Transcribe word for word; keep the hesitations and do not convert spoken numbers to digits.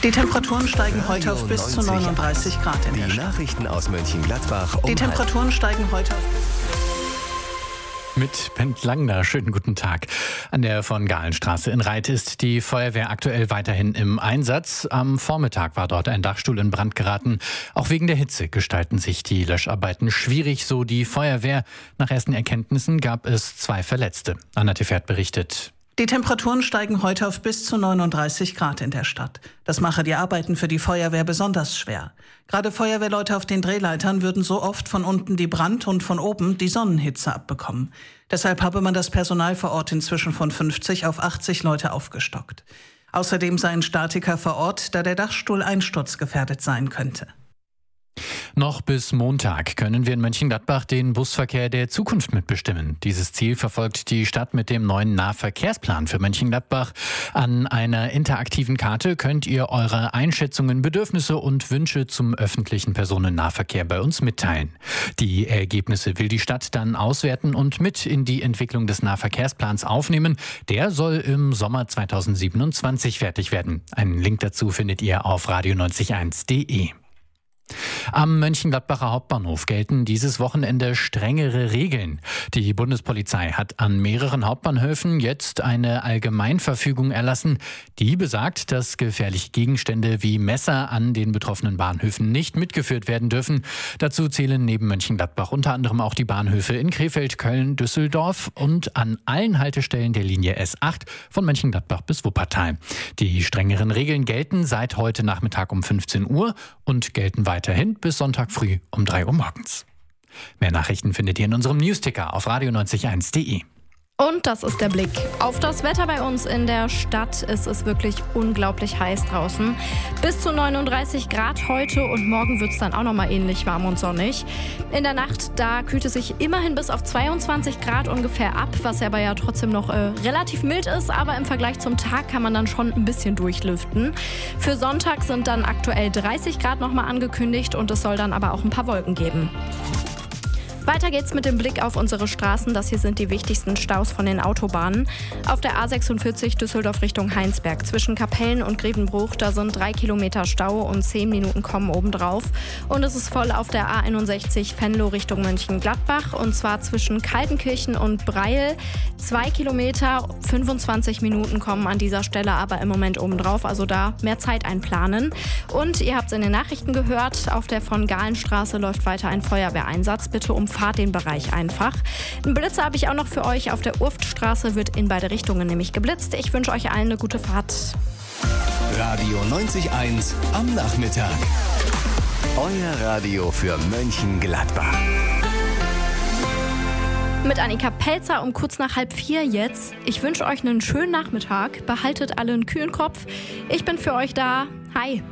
Die Temperaturen steigen heute auf bis zu neununddreißig Grad in der Die Stadt. Nachrichten aus Mönchengladbach um Die Temperaturen steigen heute auf... Mit Bent Langner, schönen guten Tag. An der von Galenstraße in Reit ist die Feuerwehr aktuell weiterhin im Einsatz. Am Vormittag war dort ein Dachstuhl in Brand geraten. Auch wegen der Hitze gestalten sich die Löscharbeiten schwierig, so die Feuerwehr. Nach ersten Erkenntnissen gab es zwei Verletzte. Anna Tefert berichtet. Die Temperaturen steigen heute auf bis zu neununddreißig Grad in der Stadt. Das mache die Arbeiten für die Feuerwehr besonders schwer. Gerade Feuerwehrleute auf den Drehleitern würden so oft von unten die Brand- und von oben die Sonnenhitze abbekommen. Deshalb habe man das Personal vor Ort inzwischen von fünfzig auf achtzig Leute aufgestockt. Außerdem seien Statiker vor Ort, da der Dachstuhl einsturzgefährdet sein könnte. Noch bis Montag können wir in Mönchengladbach den Busverkehr der Zukunft mitbestimmen. Dieses Ziel verfolgt die Stadt mit dem neuen Nahverkehrsplan für Mönchengladbach. An einer interaktiven Karte könnt ihr eure Einschätzungen, Bedürfnisse und Wünsche zum öffentlichen Personennahverkehr bei uns mitteilen. Die Ergebnisse will die Stadt dann auswerten und mit in die Entwicklung des Nahverkehrsplans aufnehmen. Der soll im Sommer zweitausendsiebenundzwanzig fertig werden. Einen Link dazu findet ihr auf radio neunzig eins punkt de. Am Mönchengladbacher Hauptbahnhof gelten dieses Wochenende strengere Regeln. Die Bundespolizei hat an mehreren Hauptbahnhöfen jetzt eine Allgemeinverfügung erlassen. Die besagt, dass gefährliche Gegenstände wie Messer an den betroffenen Bahnhöfen nicht mitgeführt werden dürfen. Dazu zählen neben Mönchengladbach unter anderem auch die Bahnhöfe in Krefeld, Köln, Düsseldorf und an allen Haltestellen der Linie S acht von Mönchengladbach bis Wuppertal. Die strengeren Regeln gelten seit heute Nachmittag um fünfzehn Uhr und gelten weiter. Weiterhin bis Sonntag früh um drei Uhr morgens. Mehr Nachrichten findet ihr in unserem Newsticker auf radio neunzig eins punkt de. Und das ist der Blick auf das Wetter bei uns in der Stadt. Es ist wirklich unglaublich heiß draußen. Bis zu neununddreißig Grad heute und morgen wird es dann auch noch mal ähnlich warm und sonnig. In der Nacht, da kühlt es sich immerhin bis auf zweiundzwanzig Grad ungefähr ab, was aber ja trotzdem noch äh, relativ mild ist. Aber im Vergleich zum Tag kann man dann schon ein bisschen durchlüften. Für Sonntag sind dann aktuell dreißig Grad noch mal angekündigt und es soll dann aber auch ein paar Wolken geben. Weiter geht's mit dem Blick auf unsere Straßen. Das hier sind die wichtigsten Staus von den Autobahnen. Auf der A sechsundvierzig Düsseldorf Richtung Heinsberg zwischen Kapellen und Grevenbruch, da sind drei Kilometer Stau und zehn Minuten kommen obendrauf. Und es ist voll auf der A einundsechzig Venlo Richtung Mönchengladbach und zwar zwischen Kaltenkirchen und Breil. Zwei Kilometer, fünfundzwanzig Minuten kommen an dieser Stelle aber im Moment obendrauf, also da mehr Zeit einplanen. Und ihr habt es in den Nachrichten gehört, auf der von Galenstraße läuft weiter ein Feuerwehreinsatz. Bitte um Fahrt den Bereich einfach. Einen Blitzer habe ich auch noch für euch. Auf der Urftstraße wird in beide Richtungen nämlich geblitzt. Ich wünsche euch allen eine gute Fahrt. Radio neunzig Komma eins am Nachmittag. Euer Radio für Mönchengladbach. Mit Annika Pelzer um kurz nach halb vier jetzt. Ich wünsche euch einen schönen Nachmittag. Behaltet alle einen kühlen Kopf. Ich bin für euch da. Hi.